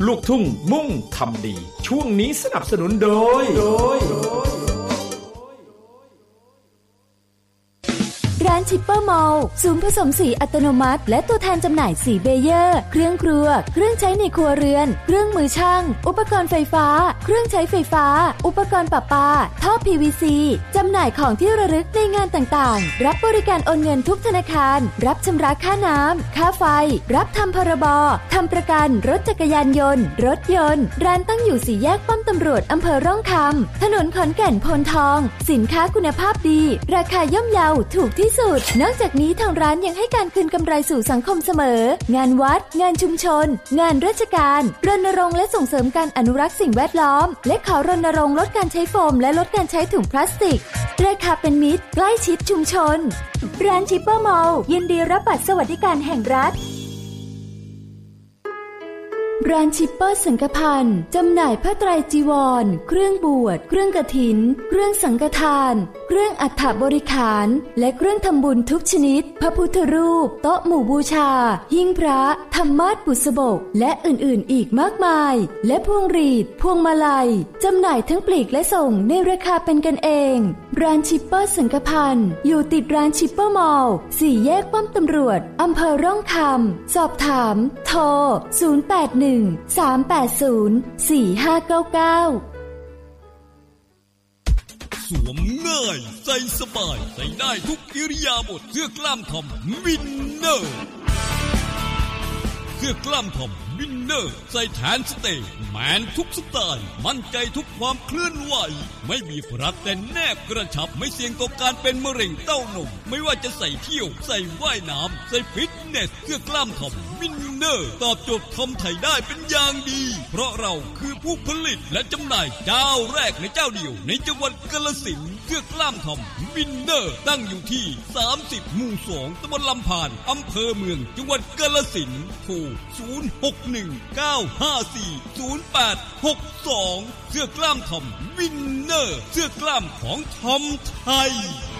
ลูกทุ่งมุ่งทำดีช่วงนี้สนับสนุนโดยร้านชิปเปอร์มอลล์ศูนย์ผสมสีอัตโนมัติและตัวแทนจำหน่ายสีเบเยอร์เครื่องครัวเครื่องใช้ในครัวเรือนเครื่องมือช่างอุปกรณ์ไฟฟ้าเครื่องใช้ไฟฟ้าอุปกรณ์ประปาท่อ PVC จำหน่ายของที่ระลึกในงานต่างๆรับบริการโอนเงินทุกธนาคารรับชำระค่าน้ำค่าไฟรับทำพรบทำประกันรถจักรยานยนต์รถยนต์ร้านตั้งอยู่4 แยกป้อมตำรวจอำเภอร่องคำถนนขอนแก่นโพนทองสินค้าคุณภาพดีราคาย่อมเยาถูกที่สุดนอกจากนี้ทางร้านยังให้การคืนกำไรสู่สังคมเสมองานวัดงานชุมชนงานราชการรณรงค์และส่งเสริมการอนุรักษ์สิ่งแวดล้อมและขอรณรงค์ลดการใช้โฟมและลดการใช้ถุงพลาสติกราคาเป็นมิตรใกล้ชิดชุมชนร้านชิปเปอร์มอลล์ยินดีรับบัตรสวัสดิการแห่งรัฐร้านชิปเปอร์สังฆพันธ์จำหน่ายผ้าไตรจีวรเครื่องบวชเครื่องกฐินเครื่องสังฆทานเครื่องอัฐบริขารและเครื่องทำบุญทุกชนิดพระพุทธรูปโต๊ะหมู่บูชาหิ้งพระธรรมาสน์บุษบกและอื่นๆอีกมากมายและพวงหรีดพวงมาลัยจำหน่ายทั้งปลีกและส่งในราคาเป็นกันเองร้านชิปเปอร์สังฆพันธ์อยู่ติดร้านชิปเปอร์มอลล์4 แยกป้อมตำรวจอำเภอร่องคำสอบถามโทร081 380 4599 สวมง่ายใส่สบายใส่ได้ทุกอิริยาบถเสื้อกล้ามทอมวินเนอร์เสื้อกล้ามทอมวินเนอร์ใส่แทนสเตย์แมนทุกสไตล์มั่นใจทุกความเคลื่อนไหวไม่มีพรัดแต่แนบกระชับไม่เสี่ยงต่อการเป็นมะเร็งเต้านมไม่ว่าจะใส่เที่ยวใส่ว่ายน้ำใส่ฟิตเนสเสื้อกล้ามทอมวินเนอร์ตอบโจทย์ทอมไทยได้เป็นอย่างดีเพราะเราคือผู้ผลิตและจำหน่ายเจ้าแรกในเจ้าเดียวในจังหวัดกาฬสินธุ์เสื้อกล้ามทอมวินเนอร์ตั้งอยู่ที่30 หมู่ 2 ตำบลลำพานอำเภอเมืองจังหวัดกาฬสินธุ์โทร0619540862เสื้อกล้ามทอมวินเนอร์เสื้อกล้ามของทอมไทย